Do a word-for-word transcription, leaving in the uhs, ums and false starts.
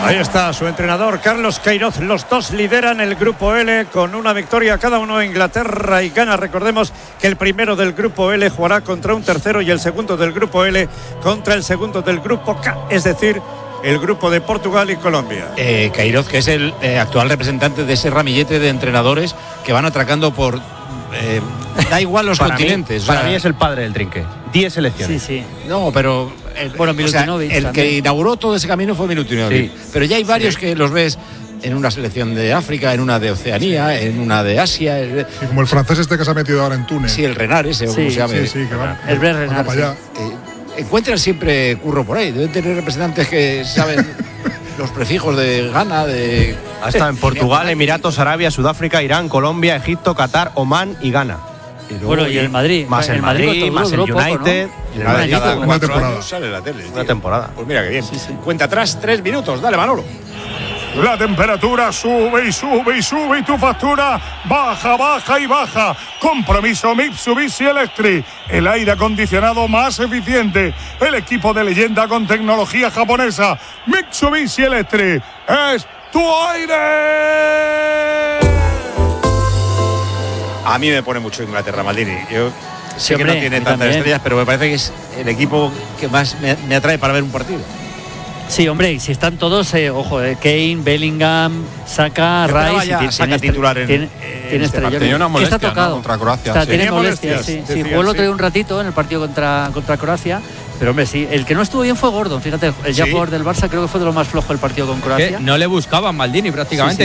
Ahí está su entrenador Carlos Queiroz. Los dos lideran el grupo L con una victoria cada uno. Inglaterra y Ghana. Recordemos que el primero del grupo L jugará contra un tercero y el segundo del grupo L contra el segundo del grupo K, es decir, el grupo de Portugal y Colombia. Eh, Queiroz, que es el eh, actual representante de ese ramillete de entrenadores que van atracando por... Eh, da igual los para continentes. Mí, para o sea, mí es el padre del trinque. diez selecciones. Sí, sí. No, pero... El, bueno, o sea, el también. que inauguró todo ese camino fue Milutinovic. Sí. Pero ya hay varios sí. que los ves en una selección de África, en una de Oceanía, en una de Asia. Sí, como el francés este que se ha metido ahora en Túnez. Sí, el Renard ese, sí, como se llama. Sí, sí, que va, el Brett Renard. Para allá. Sí. Eh, encuentran siempre curro por ahí. Deben tener representantes que saben los prefijos de Ghana, de... Ha estado en Portugal, Emiratos, Arabia, Sudáfrica, Irán, Colombia, Egipto, Qatar, Omán y Ghana. Y luego, bueno, y el Madrid. Más el, el Madrid, Madrid más el United. Poco, ¿no? el Madrid, cada una temporada. Sale la tele, una temporada. Pues mira que bien. Sí, sí. Cuenta atrás tres minutos. Dale, Manolo. La temperatura sube y sube y sube y tu factura baja, baja y baja. Compromiso Mitsubishi Electric. El aire acondicionado más eficiente. El equipo de leyenda con tecnología japonesa. Mitsubishi Electric. Es tu aire. A mí me pone mucho Inglaterra, Maldini. Yo sé sí, que hombre, no tiene tantas también. estrellas, pero me parece que es el equipo que más me, me atrae para ver un partido. Sí, hombre, y si están todos, eh, ojo, eh, Kane, Bellingham, Saka, Rice, ya, tiene, Saka titular en, tiene, en tiene este estrella. Tenía una molestia, está tocado, ¿no? Contra Croacia. Está, sí. Tiene molestias, sí, sí. Jugó el otro día un ratito en el partido contra, contra Croacia. Pero hombre, sí, el que no estuvo bien fue Gordon, fíjate, el ya sí. jugador del Barça creo que fue de lo más flojo el partido con Croacia. No le buscaban Maldini prácticamente. Sí, sí.